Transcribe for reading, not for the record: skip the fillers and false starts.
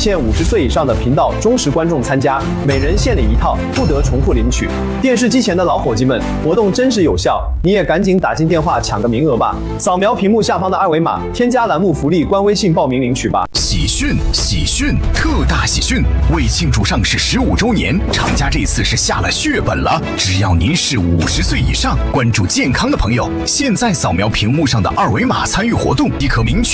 限50岁以上的频道忠实观众参加，每人限领1套，不得重复领取。电视机前的老伙计们，活动真实有效，你也赶紧打进电话抢个名额吧！扫描屏幕下方的二维码，添加栏目福利官微信报名领取吧。 喜讯，特大喜讯！为庆祝上市15周年，厂家这次是下了血本了。只要您是50岁以上，关注健康的朋友，现在扫描屏幕上的二维码参与活动，即可领取